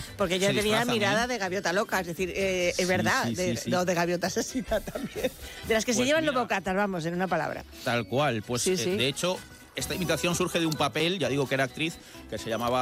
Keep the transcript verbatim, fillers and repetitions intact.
Porque ella Se tenía disfrazan, mirada ¿eh? de gaviota loca, es decir, eh, es Sí, verdad, sí, de, sí, sí. no, de gaviota asesina también. De las que se Pues llevan mira. los bocatas, vamos, en una palabra. Tal cual. Pues Sí, eh, sí. de hecho, esta imitación surge de un papel, ya digo que era actriz, que se llamaba